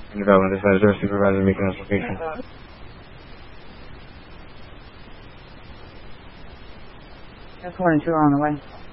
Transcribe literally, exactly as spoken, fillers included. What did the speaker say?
Development, this is our supervisor making us location. That's one and two are on the way.